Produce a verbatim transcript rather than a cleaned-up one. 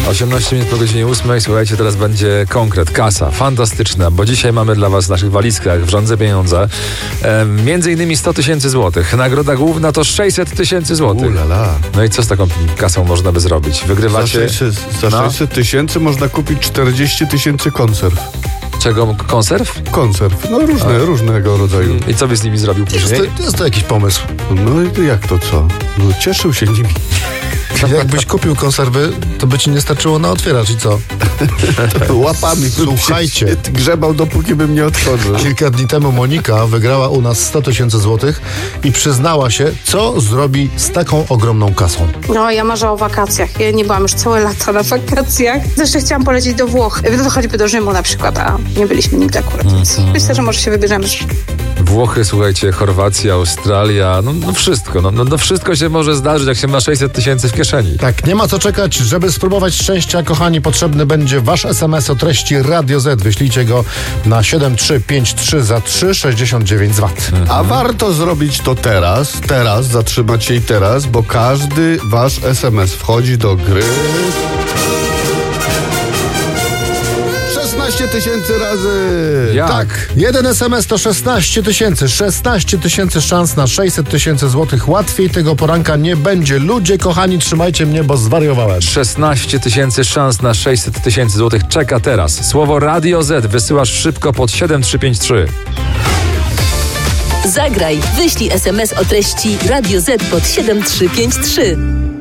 osiemnaście minut po godzinie ósmej. Słuchajcie, teraz będzie konkret, kasa, fantastyczna, bo dzisiaj mamy dla was w naszych walizkach w rządze pieniądze e, między innymi sto tysięcy złotych. Nagroda główna to sześćset tysięcy złotych. Ulala. No i co z taką kasą można by zrobić? Wygrywacie... Za No. sześćset tysięcy można kupić czterdzieści tysięcy konserw. Czego? Konserw? Konserw, no różne, różnego rodzaju. I co by z nimi zrobił Jest później? to, jest to jakiś pomysł. No i jak to co? No cieszył się nimi. Jakbyś kupił konserwy, to by ci nie starczyło na otwieracz i co? Łapami bym Słuchajcie. się grzebał, dopóki bym nie otworzył. Kilka dni temu Monika wygrała u nas sto tysięcy złotych i przyznała się, co zrobi z taką ogromną kasą. No, ja marzę o wakacjach. Ja nie byłam już całe lata na wakacjach. Zresztą chciałam polecieć do Włoch. No, choćby do Rzymu na przykład, a nie byliśmy nigdy akurat. Więc myślę, że może się wybierzemy. Włochy, słuchajcie, Chorwacja, Australia, no, no wszystko, no, no, no wszystko się może zdarzyć, jak się ma sześćset tysięcy w kieszeni. Tak, nie ma co czekać, żeby spróbować szczęścia, kochani. Potrzebny będzie wasz es em es o treści Radio Z. Wyślijcie go na siedem trzy pięć trzy za trzy sześćdziesiąt dziewięć złotych. A warto zrobić to teraz, teraz, zatrzymać się i teraz, bo każdy wasz es em es wchodzi do gry... szesnaście tysięcy razy! Jak? Tak, jeden es em es to szesnaście tysięcy. szesnaście tysięcy szans na sześćset tysięcy złotych. Łatwiej tego poranka nie będzie. Ludzie, kochani, trzymajcie mnie, bo zwariowałem. szesnaście tysięcy szans na sześćset tysięcy złotych czeka teraz. Słowo Radio Z wysyłasz szybko pod siedem trzy pięć trzy. Zagraj, wyślij es em es o treści Radio Z pod siedem trzy pięć trzy.